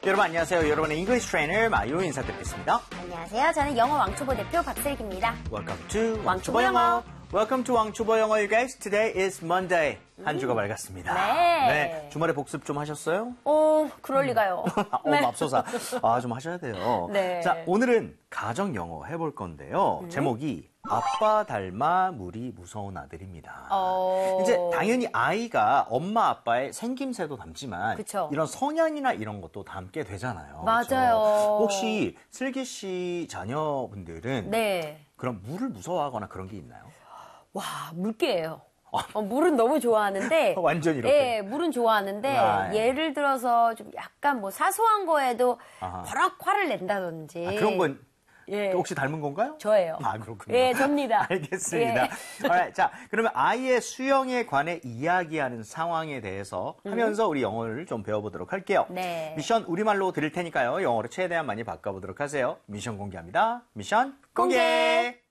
여러분 안녕하세요. 여러분의 English Trainer 마유 인사드리겠습니다. 안녕하세요. 저는 영어 왕초보 대표 박슬기입니다. Welcome to 왕초보 영어. Welcome to 왕초보 영어, you guys. Today is Monday. 한 주가 밝았습니다. 네. 주말에 복습 좀 하셨어요? 그럴 리가요. 네. 맙소사. 좀 하셔야 돼요. 네. 자, 오늘은 가정 영어 해볼 건데요. 제목이 아빠 닮아 물이 무서운 아들입니다. 이제 당연히 아이가 엄마 아빠의 생김새도 닮지만 그쵸. 이런 성향이나 이런 것도 닮게 되잖아요. 맞아요. 그쵸? 혹시 슬기 씨 자녀분들은 네. 그럼 물을 무서워하거나 그런 게 있나요? 와, 물개예요. 물은 너무 좋아하는데. 완전 이렇게. 네, 물은 좋아하는데 예를 들어서 좀 약간 뭐 사소한 거에도 버럭 화를 낸다든지. 그런 건 예. 혹시 닮은 건가요? 저예요. 그렇군요. 예, 접니다. 알겠습니다. 예. Alright, 자, 그러면 아이의 수영에 관해 이야기하는 상황에 대해서 하면서 우리 영어를 좀 배워보도록 할게요. 네. 미션 우리말로 드릴 테니까요. 영어로 최대한 많이 바꿔보도록 하세요. 미션 공개합니다. 미션 공개!